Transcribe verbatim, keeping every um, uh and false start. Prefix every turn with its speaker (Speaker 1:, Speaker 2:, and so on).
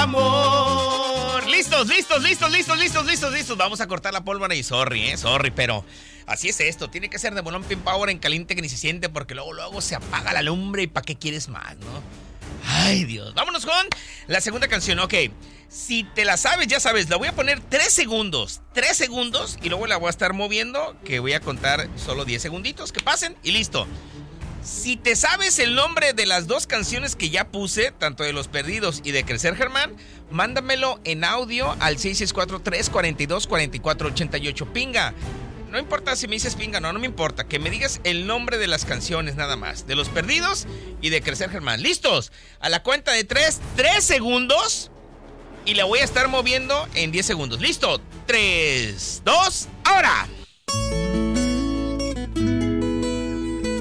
Speaker 1: amor. Listos, listos, listos, listos, listos, listos, listos. Vamos a cortar la pólvora y sorry, eh, sorry, pero así es esto. Tiene que ser de bolón pin power en caliente que ni se siente, porque luego, luego se apaga la lumbre y ¿para qué quieres más, no? Ay, Dios. Vámonos con la segunda canción, ok. Si te la sabes, ya sabes, la voy a poner tres segundos. tres segundos y luego la voy a estar moviendo, que voy a contar solo diez segunditos, que pasen y listo. Si te sabes el nombre de las dos canciones que ya puse, tanto de Los Perdidos y de Crecer Germán, mándamelo en audio al seis seis cuatro, tres cuatro dos, cuatro cuatro ocho ocho. Pinga. No importa si me dices pinga, no, no me importa. Que me digas el nombre de las canciones nada más. De Los Perdidos y de Crecer Germán. ¿Listos? A la cuenta de tres, tres segundos. Y la voy a estar moviendo en diez segundos. ¿Listo? tres, dos, ahora.